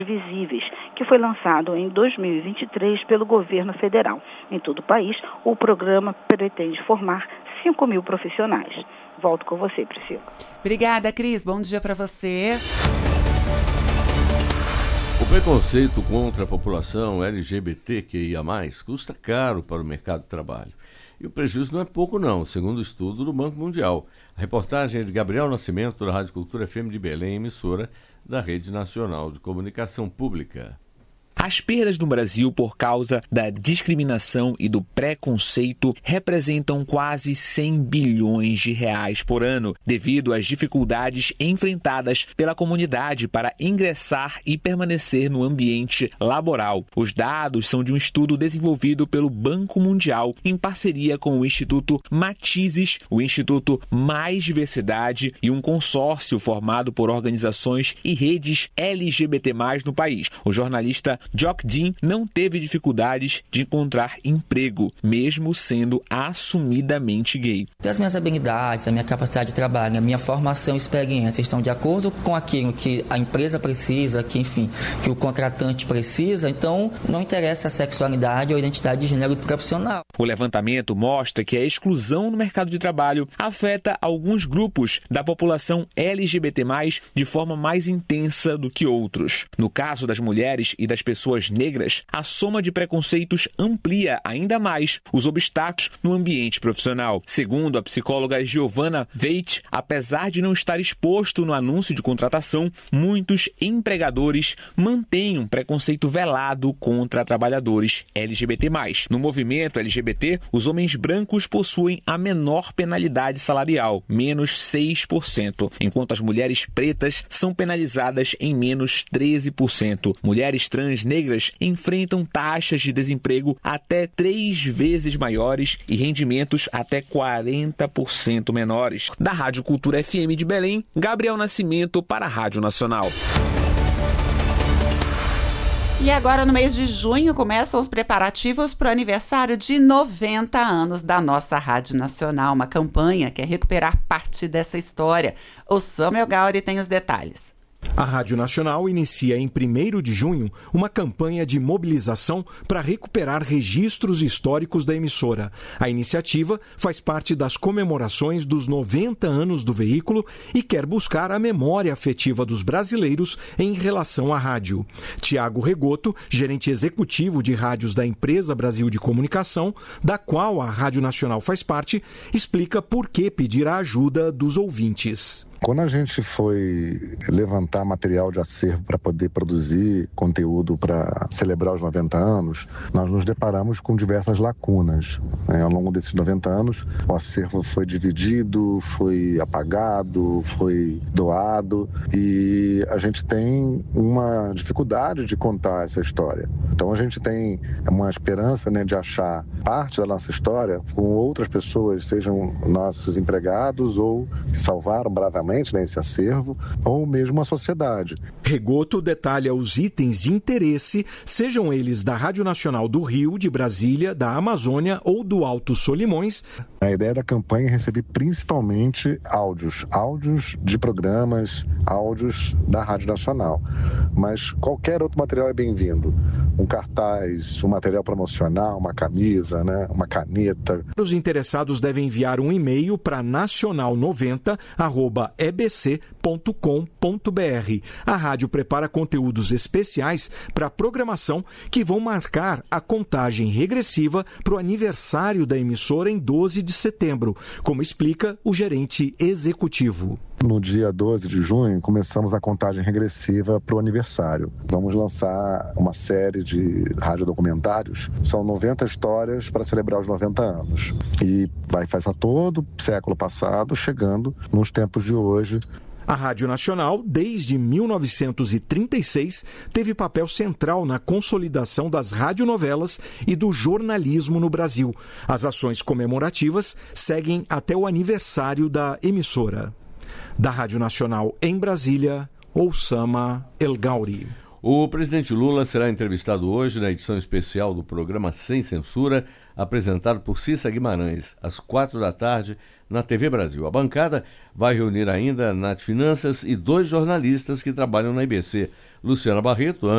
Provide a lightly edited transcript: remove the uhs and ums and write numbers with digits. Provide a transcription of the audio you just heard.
Visíveis, que foi lançado em 2023 pelo governo federal. Em todo o país, o programa pretende formar 5.000 profissionais. Volto com você, Priscila. Obrigada, Cris. Bom dia para você. O preconceito contra a população LGBTQIA+, custa caro para o mercado de trabalho. E o prejuízo não é pouco não, segundo o estudo do Banco Mundial. A reportagem é de Gabriel Nascimento, da Rádio Cultura FM de Belém, emissora da Rede Nacional de Comunicação Pública. As perdas no Brasil por causa da discriminação e do preconceito representam quase 100 bilhões de reais por ano, devido às dificuldades enfrentadas pela comunidade para ingressar e permanecer no ambiente laboral. Os dados são de um estudo desenvolvido pelo Banco Mundial em parceria com o Instituto Matizes, o Instituto Mais Diversidade e um consórcio formado por organizações e redes LGBT+, no país. O jornalista Jock Dean não teve dificuldades de encontrar emprego, mesmo sendo assumidamente gay. As minhas habilidades, a minha capacidade de trabalho, a minha formação e experiência estão de acordo com aquilo que a empresa precisa, que o contratante precisa, então não interessa a sexualidade ou a identidade de gênero do profissional. O levantamento mostra que a exclusão no mercado de trabalho afeta alguns grupos da população LGBT+, de forma mais intensa do que outros. No caso das mulheres e das pessoas negras, a soma de preconceitos amplia ainda mais os obstáculos no ambiente profissional. Segundo a psicóloga Giovanna Veit, apesar de não estar exposto no anúncio de contratação, muitos empregadores mantêm um preconceito velado contra trabalhadores LGBT+. No movimento LGBT, os homens brancos possuem a menor penalidade salarial, menos 6%, enquanto as mulheres pretas são penalizadas em menos 13%. Mulheres trans negras enfrentam taxas de desemprego até 3 vezes maiores e rendimentos até 40% menores. Da Rádio Cultura FM de Belém, Gabriel Nascimento para a Rádio Nacional. E agora, no mês de junho, começam os preparativos para o aniversário de 90 anos da nossa Rádio Nacional, uma campanha que quer recuperar parte dessa história. O Samuel Gauri tem os detalhes. A Rádio Nacional inicia em 1º de junho uma campanha de mobilização para recuperar registros históricos da emissora. A iniciativa faz parte das comemorações dos 90 anos do veículo e quer buscar a memória afetiva dos brasileiros em relação à rádio. Tiago Regoto, gerente executivo de rádios da Empresa Brasil de Comunicação, da qual a Rádio Nacional faz parte, explica por que pedir a ajuda dos ouvintes. Quando a gente foi levantar material de acervo para poder produzir conteúdo para celebrar os 90 anos, nós nos deparamos com diversas lacunas. Ao longo desses 90 anos, o acervo foi dividido, foi apagado, foi doado e a gente tem uma dificuldade de contar essa história. Então a gente tem uma esperança, de achar parte da nossa história com outras pessoas, sejam nossos empregados ou que salvaram bravamente nesse acervo, ou mesmo a sociedade. Regoto detalha os itens de interesse, sejam eles da Rádio Nacional do Rio, de Brasília, da Amazônia ou do Alto Solimões. A ideia da campanha é receber principalmente áudios de programas, áudios da Rádio Nacional. Mas qualquer outro material é bem-vindo. Um cartaz, um material promocional, uma camisa, uma caneta. Os interessados devem enviar um e-mail para nacional90@ebc.com.br. A rádio prepara conteúdos especiais para a programação que vão marcar a contagem regressiva para o aniversário da emissora em 12 de setembro, como explica o gerente executivo. No dia 12 de junho, começamos a contagem regressiva para o aniversário. Vamos lançar uma série de radiodocumentários. São 90 histórias para celebrar os 90 anos. E vai passar todo o século passado, chegando nos tempos de hoje. A Rádio Nacional, desde 1936, teve papel central na consolidação das radionovelas e do jornalismo no Brasil. As ações comemorativas seguem até o aniversário da emissora. Da Rádio Nacional em Brasília, Oussama El Gauri. O presidente Lula será entrevistado hoje na edição especial do programa Sem Censura, apresentado por Cissa Guimarães, às 16h na TV Brasil. A bancada vai reunir ainda Nath Finanças e 2 jornalistas que trabalham na IBC, Luciana Barreto,